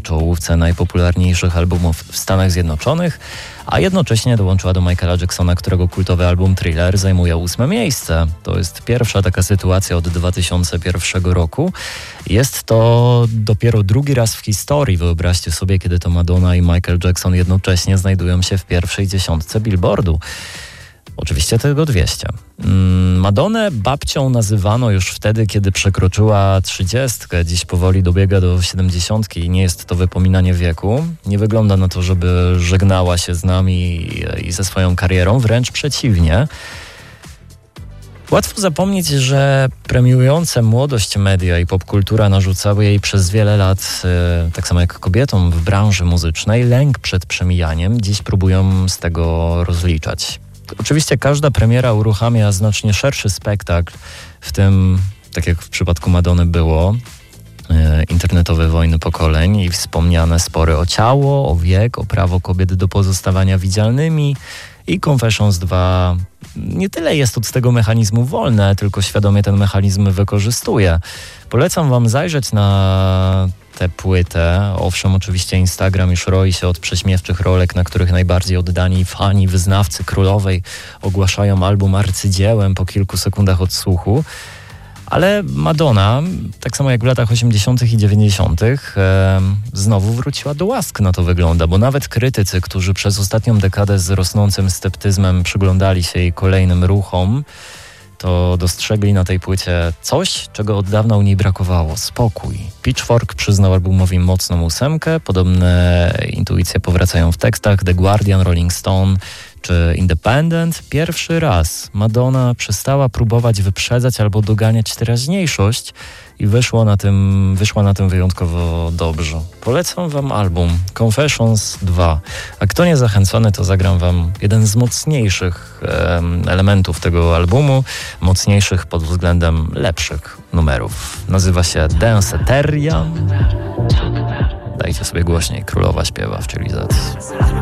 czołówce najpopularniejszych albumów w Stanach Zjednoczonych, a jednocześnie dołączyła do Michaela Jacksona, którego kultowy album Thriller zajmuje 8. miejsce. To jest pierwsza taka sytuacja od 2001 roku. Jest to dopiero drugi raz w historii, wyobraźcie sobie, kiedy to Madonna i Michael Jackson jednocześnie znajdują się w pierwszej dziesiątce Billboardu. Oczywiście tylko 200. Madonnę babcią nazywano już wtedy, kiedy przekroczyła 30. Dziś powoli dobiega do 70 i nie jest to wypominanie wieku. Nie wygląda na to, żeby żegnała się z nami i ze swoją karierą, wręcz przeciwnie. Łatwo zapomnieć, że premiujące młodość media i popkultura narzucały jej przez wiele lat, tak samo jak kobietom w branży muzycznej, lęk przed przemijaniem. Dziś próbują z tego rozliczać. Oczywiście każda premiera uruchamia znacznie szerszy spektakl, w tym, tak jak w przypadku Madonny było, internetowe wojny pokoleń i wspomniane spory o ciało, o wiek, o prawo kobiet do pozostawania widzialnymi i Confessions 2 nie tyle jest od tego mechanizmu wolne, tylko świadomie ten mechanizm wykorzystuje. Polecam wam zajrzeć na tę płytę. Owszem, oczywiście Instagram już roi się od prześmiewczych rolek, na których najbardziej oddani fani, wyznawcy Królowej ogłaszają album arcydziełem po kilku sekundach odsłuchu. Ale Madonna, tak samo jak w latach 80. i 90., znowu wróciła do łask, na to wygląda, bo nawet krytycy, którzy przez ostatnią dekadę z rosnącym sceptyzmem przyglądali się jej kolejnym ruchom, to dostrzegli na tej płycie coś, czego od dawna u niej brakowało. Spokój. Pitchfork przyznał albumowi mocną 8. Podobne intuicje powracają w tekstach The Guardian, Rolling Stone czy Independent. Pierwszy raz Madonna przestała próbować wyprzedzać albo doganiać teraźniejszość i wyszła na tym wyjątkowo dobrze. Polecam wam album Confessions 2. A kto nie zachęcony, to zagram wam jeden z mocniejszych elementów tego albumu, mocniejszych pod względem lepszych numerów. Nazywa się Danceteria. Dajcie sobie głośniej, królowa śpiewa w stylizacji.